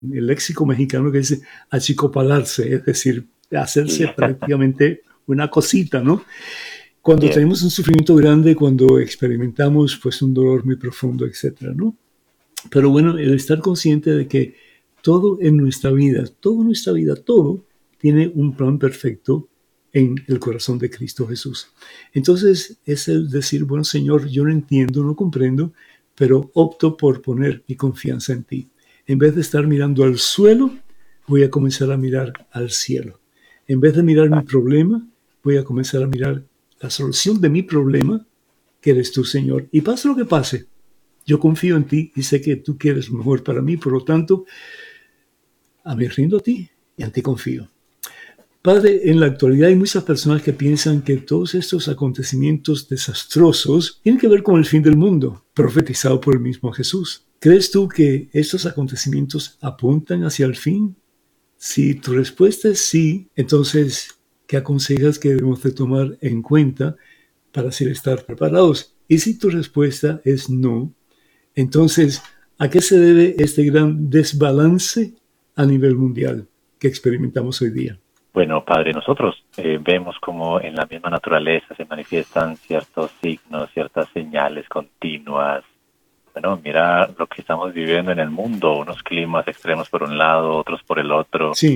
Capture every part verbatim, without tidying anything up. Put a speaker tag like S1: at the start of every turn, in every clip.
S1: el léxico mexicano que dice achicopalarse, es decir, hacerse
S2: Sí,
S1: prácticamente una cosita, ¿no? Cuando
S2: yes,
S1: tenemos un sufrimiento grande, cuando experimentamos pues un dolor muy profundo, etcétera, ¿no? Pero bueno, el estar consciente de que todo en nuestra vida, toda nuestra vida, todo tiene un plan perfecto en el corazón de Cristo Jesús. Entonces es el decir, bueno, Señor, yo no entiendo, no comprendo, pero opto por poner mi confianza en ti. En vez de estar mirando al suelo, voy a comenzar a mirar al cielo. En vez de mirar mi problema, voy a comenzar a mirar la solución de mi problema, que eres tú, Señor. Y pase lo que pase, yo confío en ti y sé que tú quieres lo mejor para mí, por lo tanto, a mí rindo a ti y en ti confío. Padre, en la actualidad hay muchas personas que piensan que todos estos acontecimientos desastrosos tienen que ver con el fin del mundo, profetizado por el mismo Jesús. ¿Crees tú que estos acontecimientos apuntan hacia el fin? Si tu respuesta es sí, entonces, ¿qué aconsejas que debemos de tomar en cuenta para así estar preparados? Y si tu respuesta es no, entonces, ¿a qué se debe este gran desbalance a nivel mundial que experimentamos hoy día?
S2: bueno, Padre, nosotros eh, vemos como en la misma naturaleza se manifiestan ciertos signos, ciertas señales continuas. Bueno, mira lo que estamos viviendo en el mundo, unos climas extremos por un lado, otros por el otro.
S1: Sí,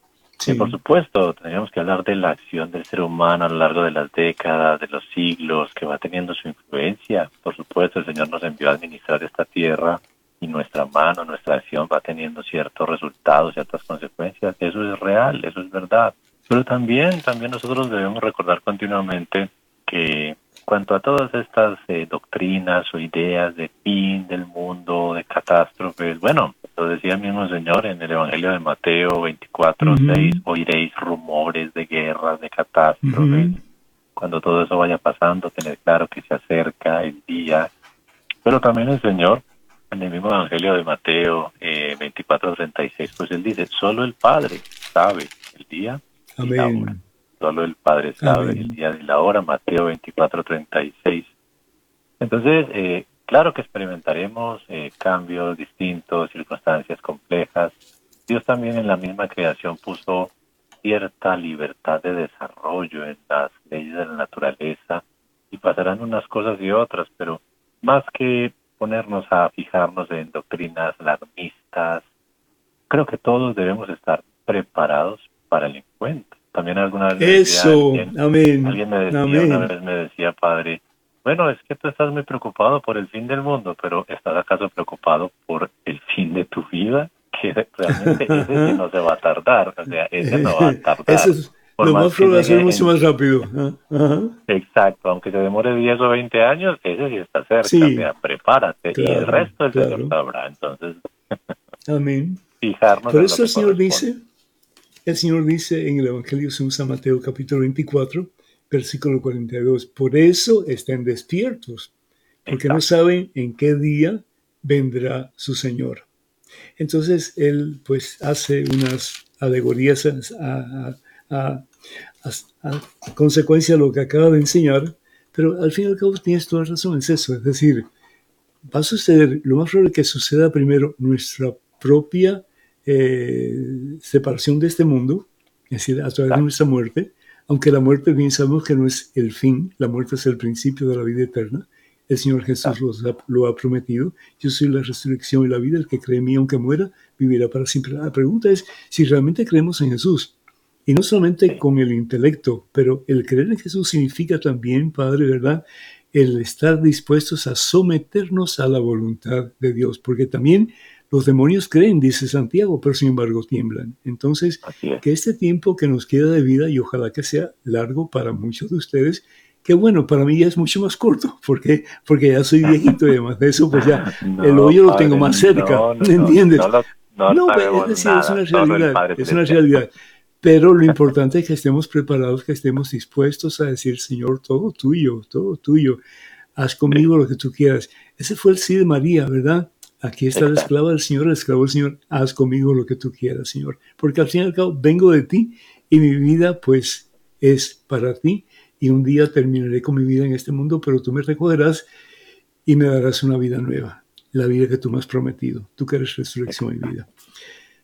S2: Y por
S1: sí.
S2: supuesto, tendríamos que hablar de la acción del ser humano a lo largo de las décadas, de los siglos, que va teniendo su influencia. Por supuesto, el Señor nos envió a administrar esta tierra y nuestra mano, nuestra acción va teniendo ciertos resultados, ciertas consecuencias. Eso es real, eso es verdad. Pero también, también nosotros debemos recordar continuamente que cuanto a todas estas eh, doctrinas o ideas de fin del mundo, de catástrofes, bueno, lo decía el mismo Señor en el Evangelio de Mateo veinticuatro seis,
S1: Ujú,
S2: oiréis rumores de guerras, de catástrofes.
S1: ujú.
S2: Cuando todo eso vaya pasando, tener claro que se acerca el día. Pero también el Señor, en el mismo Evangelio de Mateo eh, veinticuatro treinta y seis, pues Él dice, solo el Padre sabe el día y la hora.
S1: Amén.
S2: Solo el Padre sabe el
S1: Amén.
S2: día y la hora, Mateo veinticuatro treinta y seis. Entonces, eh, claro que experimentaremos eh, cambios distintos, circunstancias complejas. Dios también en la misma creación puso cierta libertad de desarrollo en las leyes de la naturaleza y pasarán unas cosas y otras, pero más que ponernos a fijarnos en doctrinas alarmistas, creo que todos debemos estar preparados para el encuentro. También alguna vez me decía
S1: Eso.
S2: alguien,
S1: Amén.
S2: alguien me decía, una
S1: Amén.
S2: vez me decía, Padre, bueno, es que tú estás muy preocupado por el fin del mundo, pero ¿estás acaso preocupado por el fin de tu vida? Que realmente ese sí no se va a tardar, o sea, ese no va a
S1: Eso
S2: tardar.
S1: es
S2: Por
S1: lo
S2: más
S1: más
S2: que
S1: probable, hacer
S2: llegue
S1: mucho
S2: en,
S1: más rápido. Ah, ajá.
S2: exacto, aunque se demore diez o veinte años, ese sí está cerca, o
S1: Sí,
S2: sea, prepárate y el
S1: claro,
S2: resto el Señor
S1: claro.
S2: sabrá. Entonces,
S1: Amén.
S2: fijarnos
S1: Por
S2: en lo
S1: eso el
S2: que
S1: Señor
S2: corresponde.
S1: dice, el Señor dice en el Evangelio según San Mateo capítulo veinticuatro, versículo cuarenta y dos, por eso estén despiertos, porque no
S2: Exacto.
S1: saben en qué día vendrá su Señor. Entonces él pues hace unas alegorías a, a, a, a, a consecuencia de lo que acaba de enseñar, pero al fin y al cabo tienes toda razón, es eso, es decir, va a suceder, lo más probable es que suceda primero nuestra propia eh, separación de este mundo, es decir, a través de
S2: Exacto.
S1: nuestra muerte, aunque la muerte bien sabemos que no es el fin, la muerte es el principio de la vida eterna. El Señor Jesús
S2: Exacto.
S1: lo ha, lo ha prometido. Yo soy la resurrección y la vida. El que cree en mí, aunque muera, vivirá para siempre. La pregunta es si realmente creemos en Jesús. Y no solamente
S2: Sí,
S1: con el intelecto, pero el creer en Jesús significa también, Padre, ¿verdad?, el estar dispuestos a someternos a la voluntad de Dios, porque también los demonios creen, dice Santiago, pero sin embargo tiemblan. Entonces,
S2: así es.
S1: que este tiempo que nos queda de vida, y ojalá que sea largo para muchos de ustedes, que bueno, para mí ya es mucho más corto, porque, porque ya soy viejito y además de eso, pues ya el
S2: No,
S1: hoyo lo tengo
S2: Padre,
S1: más cerca,
S2: no, no,
S1: ¿me
S2: no, no
S1: entiendes?
S2: lo, no
S1: No, es
S2: sabemos
S1: decir, es
S2: nada,
S1: una
S2: solo el
S1: realidad,
S2: Padre
S1: es una
S2: Celestial.
S1: realidad. Pero lo importante es que estemos preparados, que estemos dispuestos a decir, Señor, todo tuyo, todo tuyo. Haz
S2: Sí,
S1: conmigo lo que tú quieras. Ese fue el sí de María, ¿verdad? Aquí está la
S2: exacto.
S1: esclava del Señor, el esclavo del Señor. Haz conmigo lo que tú quieras, Señor. Porque al fin y al cabo vengo de ti y mi vida pues es para ti. Y un día terminaré con mi vida en este mundo, pero tú me recogerás y me darás una vida nueva. La vida que tú me has prometido. Tú que eres resurrección y vida.